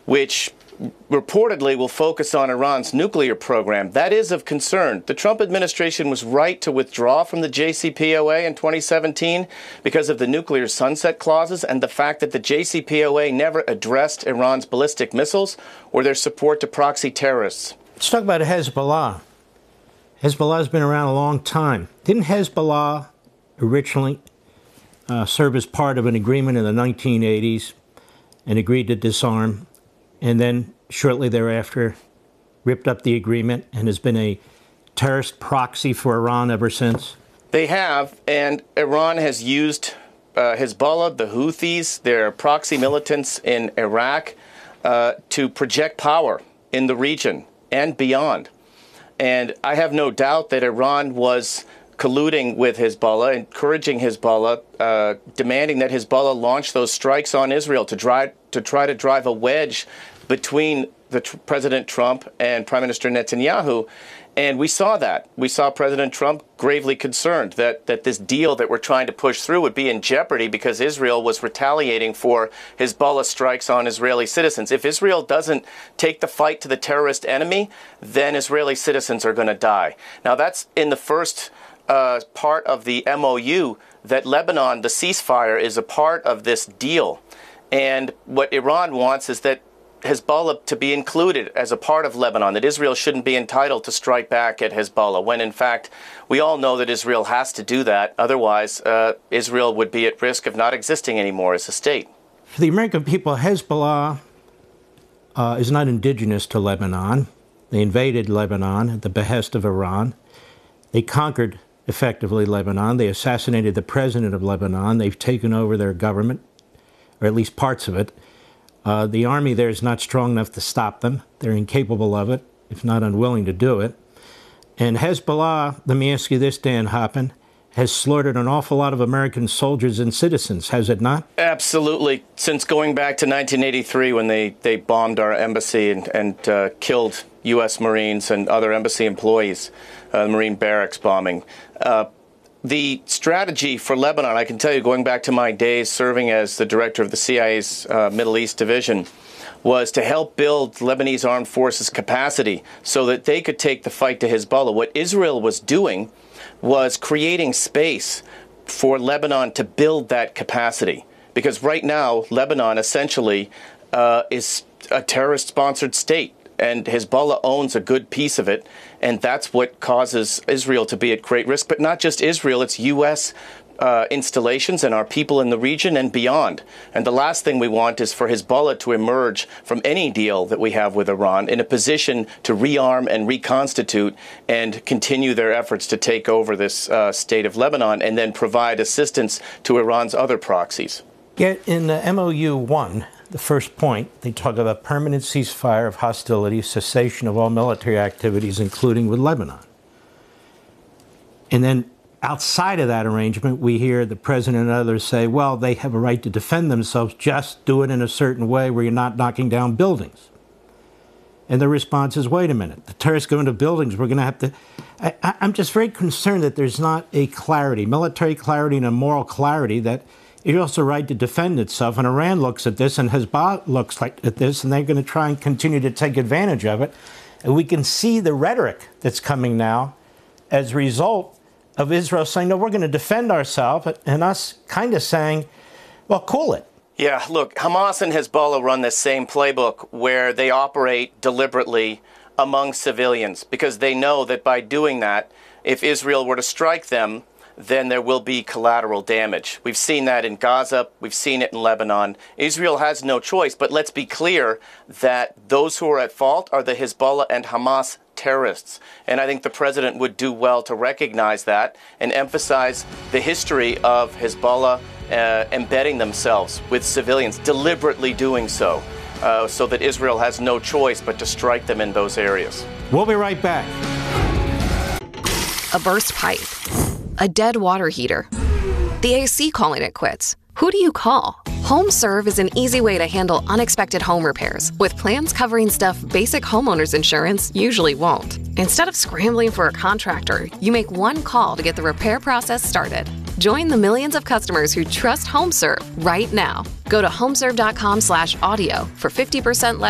which reportedly will focus on Iran's nuclear program. That is of concern. The Trump administration was right to withdraw from the JCPOA in 2017 because of the nuclear sunset clauses and the fact that the JCPOA never addressed Iran's ballistic missiles or their support to proxy terrorists. Let's talk about Hezbollah. Hezbollah's been around a long time. Didn't Hezbollah originally serve as part of an agreement in the 1980s and agreed to disarm, and then shortly thereafter ripped up the agreement and has been a terrorist proxy for Iran ever since? They have, and Iran has used Hezbollah, the Houthis, their proxy militants in Iraq, to project power in the region and beyond. And I have no doubt that Iran was colluding with Hezbollah, encouraging Hezbollah, demanding that Hezbollah launch those strikes on Israel to try to drive a wedge between President Trump and Prime Minister Netanyahu. And we saw that. We saw President Trump gravely concerned that this deal that we're trying to push through would be in jeopardy because Israel was retaliating for Hezbollah strikes on Israeli citizens. If Israel doesn't take the fight to the terrorist enemy, then Israeli citizens are going to die. Now, that's in the first part of the MOU that Lebanon, the ceasefire, is a part of this deal. And what Iran wants is that Hezbollah to be included as a part of Lebanon, that Israel shouldn't be entitled to strike back at Hezbollah, when in fact we all know that Israel has to do that. Otherwise, Israel would be at risk of not existing anymore as a state. For the American people, Hezbollah is not indigenous to Lebanon. They invaded Lebanon at the behest of Iran. They conquered, effectively, Lebanon. They assassinated the president of Lebanon. They've taken over their government, or at least parts of it. The army there is not strong enough to stop them. They're incapable of it, if not unwilling to do it. And Hezbollah, let me ask you this, Dan Hoppen, has slaughtered an awful lot of American soldiers and citizens, has it not? Absolutely. Since going back to 1983 when they bombed our embassy and killed U.S. Marines and other embassy employees, the Marine barracks bombing. The strategy for Lebanon, I can tell you, going back to my days serving as the director of the CIA's Middle East Division, was to help build Lebanese armed forces capacity so that they could take the fight to Hezbollah. What Israel was doing was creating space for Lebanon to build that capacity. Because right now, Lebanon essentially is a terrorist-sponsored state. And Hezbollah owns a good piece of it, and that's what causes Israel to be at great risk. But not just Israel, it's U.S. Installations and our people in the region and beyond. And the last thing we want is for Hezbollah to emerge from any deal that we have with Iran in a position to rearm and reconstitute and continue their efforts to take over this state of Lebanon and then provide assistance to Iran's other proxies. Yet in the MOU 1, the first point, they talk about permanent ceasefire of hostilities, cessation of all military activities, including with Lebanon. And then outside of that arrangement, we hear the president and others say, well, they have a right to defend themselves, just do it in a certain way where you're not knocking down buildings. And the response is, wait a minute, the terrorists go into buildings, we're going to have to... I'm just very concerned that there's not a clarity, military clarity and a moral clarity that it also right to defend itself. And Iran looks at this and Hezbollah looks at this, and they're going to try and continue to take advantage of it. And we can see the rhetoric that's coming now as a result of Israel saying, no, we're going to defend ourselves, and us kind of saying, well, cool it. Yeah, look, Hamas and Hezbollah run this same playbook where they operate deliberately among civilians because they know that by doing that, if Israel were to strike them, then there will be collateral damage. We've seen that in Gaza. We've seen it in Lebanon. Israel has no choice, but let's be clear that those who are at fault are the Hezbollah and Hamas terrorists. And I think the president would do well to recognize that and emphasize the history of Hezbollah embedding themselves with civilians, deliberately doing so, so that Israel has no choice but to strike them in those areas. We'll be right back. A burst pipe. A dead water heater. The AC calling it quits. Who do you call? HomeServe is an easy way to handle unexpected home repairs with plans covering stuff basic homeowners insurance usually won't. Instead of scrambling for a contractor, you make one call to get the repair process started. Join the millions of customers who trust HomeServe right now. Go to homeserve.com/audio for 50% less